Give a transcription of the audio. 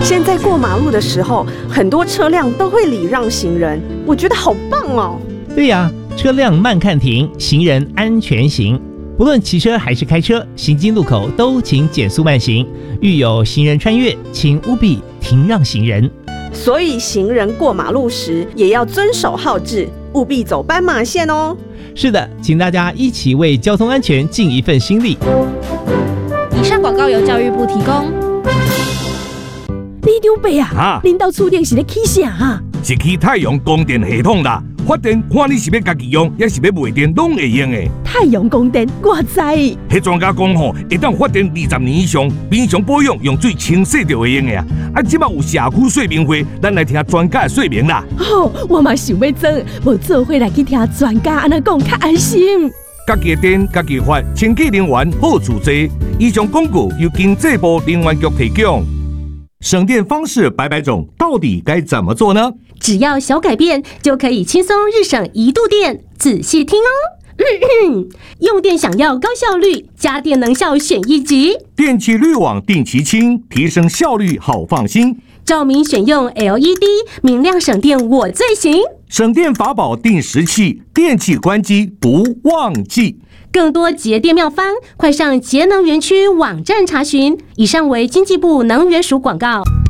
现在过马路的时候，很多车辆都会礼让行人，我觉得好棒哦。 对呀，车辆慢看停，行人安全行。不论骑车还是开车，行经路口都请减速慢行。遇有行人穿越，请务必停让行人。 所以行人过马路时也要遵守号志，务必走斑马线哦。 是的，请大家一起为交通安全尽一份心力。 以上广告由教育部提供。 李长伯啊，恁兜厝顶是咧起啥啊？ 是起太阳光电系统啦。发电看你是要家己用，也是要卖电，拢会用的。 太阳光电，我知。 迄专家讲吼，会当发电20年以上，平常保养用水清洗就会用的啊。即摆有社区说明会，咱来听专家的说明啦。 好，我嘛想要装，无做伙来去听专家安怎讲，较安心。 家己的电，家己发，清洁能源好处多。以上广告由经济部能源局提供。省电方式百百种，到底该怎么做呢？ 只要小改变，就可以轻松日省1度电。仔细听哦。用电想要高效率，家电能效选1级。 电气滤网定期清，提升效率好放心。 照明选用 LED， 明亮省电我最行。 省电法宝定时器，电器关机不忘记。 更多节电妙方，快上节能园区网站查询。以上为经济部能源署广告。